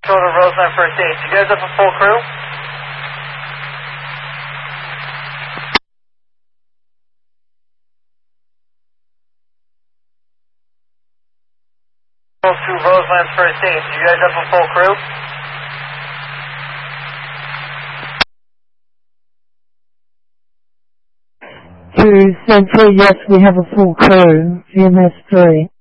Total Roseland First Aid. You guys have a full crew? To Roseland First Aid. You guys have a full crew? To Central, yes, we have a full crew, VMS 3.